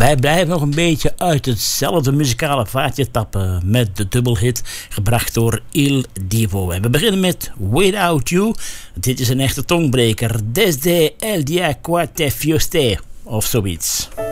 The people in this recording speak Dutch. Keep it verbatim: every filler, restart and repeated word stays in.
wij blijven nog een beetje uit hetzelfde muzikale vaatje tappen met de dubbelhit gebracht door Il Divo. En we beginnen met Without You. Dit is een echte tongbreker. Desde el día que te fuiste of zoiets.